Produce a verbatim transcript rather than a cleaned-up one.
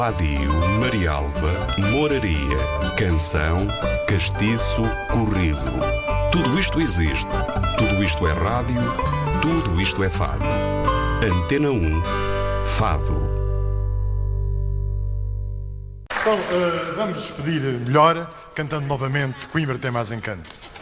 Padio, Marialva, Moraria, Canção, Castiço, Corrido. Tudo isto existe. Tudo isto é rádio. Tudo isto é fado. Antena um, Fado. Bom, uh, vamos despedir melhor, cantando novamente Coimbra tem mais encanto.